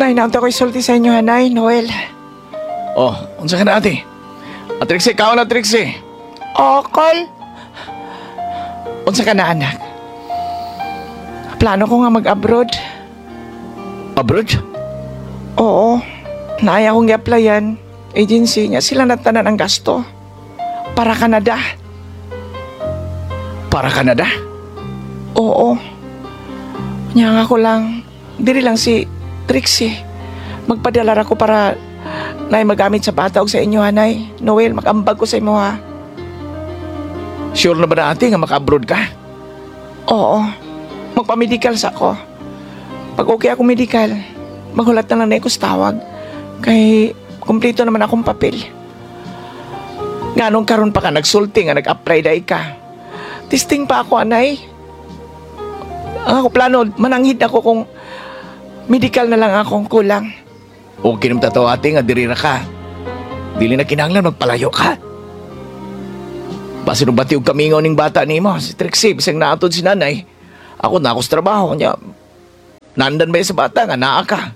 Nay, naunta ko isulti sa inyo, Hanay, Noel. Oh, unsa ka na ate? Trixie, kao na Trixie. Kol. Unsa ka na, anak? Plano ko nga mag-abroad. Abroad? Oo. Naaya kong i-applyan. Agency niya, sila natanan ang gasto. Para Canada. Para Canada? Oo. Nya nga ko lang, diri lang si Trixie. Magpadala ko para nay magamit sa bata og sa inyo, Hanay. Noel, mag-ambag ko sa imo, ha? Sure na ba na ate nga maka-abroad ka? Oo. Magpa-medical sa ako. Pag okay ako medical, maghulat na lang na ikos tawag. Kay kumpleto naman akong papel. Nganong karon pa ka nagsulti nga nag-apply dahi ka. Testing pa ako, anay. Ang ako plano, mananghid ako kung medical na lang akong kulang. Okay naman tataw ate nga dirira ka. Dili na kinahanglan magpalayo ka. Basi nung bati yung kamingaw ning bata ni mo, si Trixie, bisang naatod si nanay. Ako na ako sa trabaho niya. Nandan ba sa bata nga naa ka?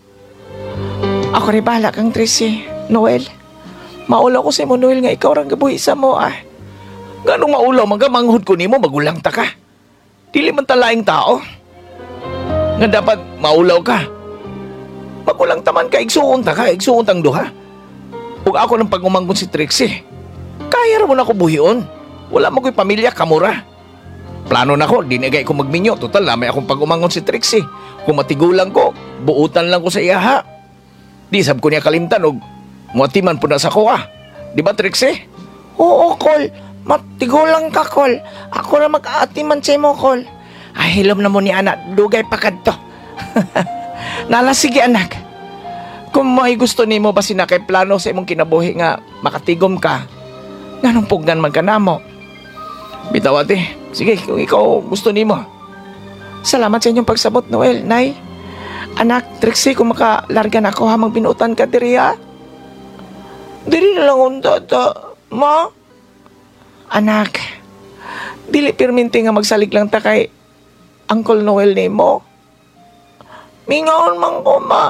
Ako rin bahala kang Trixie, Noel. Maulaw ko sa mo, Noel, nga ikaw rang gabuhi sa mo, ah. Ganong maulaw, magamanghod ko ni mo, magulang ta ka. Dili man talaing tao. Nga dapat maulaw ka. Magulang taman ka, igsuon ta ka, igsuon tang duha. Ug ako ng pagumangkon si Trixie. Kaya ra mo na ko buhion. Wala mo ko'y pamilya, kamura. Plano na ko, dinigay ko magminyo. Total, lamay akong pag-umangon si Trixie. Kung matigulang ko, buutan lang ko sa iyaha. Di sab ko niya kalimtan o muatiman po na sa kuha. Di ba, Trixie? Oo, Kol. Matigulang ka, Kol. Ako na mag-aatiman sa mo, Kol. Ay, hilom na mo ni anak. Dugay pa kadto. Nala, sige, anak. Kung may gusto ni mo ba sinakay plano sa imong kinabuhi nga makatigom ka, ganong pugnan man ka na mo. Bitaw ate. Sige, kung ikaw gusto ni mo. Salamat sa inyong pagsabot, Noel, Nay. Anak, Trixie, kung makalarga na ako ha, magbinutan ka diri, ha? Diri na lang unta, ma? Anak, dili pirminti nga magsalig lang ta kay Uncle Noel ni mo. Mingaon man ko, ma.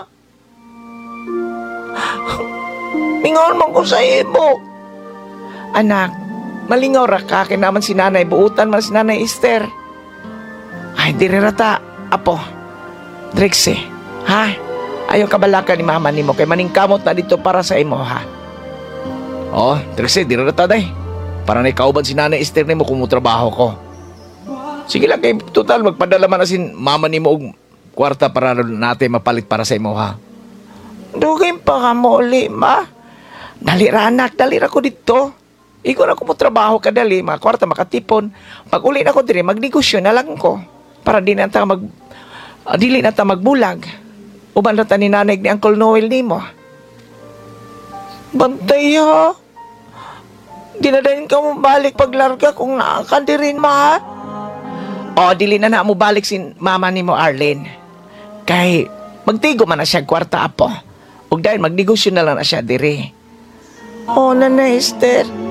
Mingaon man ko sa imo. Anak, malingaw ra ka, kaya naman si nanay, buutan man si nanay Esther. Ay, diri rata, apo. Trixie, ha? Ayaw kabalaka ni mama ni mo, kay maningkamot na dito para sa imo, ha? Oh, Trixie, diri rata day. Para na ikauban si nanay Esther ni mo kung trabaho ko. Sige lang, kay total, magpadala man na si mama ni mo og kwarta para natin mapalit para sa imo, ha? Dugay pa ka mo uli, ma. Dali ra, anak, dali ra ko dito. Ikaw na ko mo trabaho kadali, mga kwarta makatipon. Pag uli na ko dire, magnegosyo na lang ko. Para di na ta dili na ta magbulag. Uban na ta ni nanay ni Uncle Noel ni mo. Bantay ha. Di na din ka mo balik paglarga kung nakakadirin, ma. O, dili na mo balik si mama ni mo, Arlene. Kay magtigo man na siya kwarta, apo. Ug dahil magnegosyo na lang na siya dire. Oh, Nanay Esther.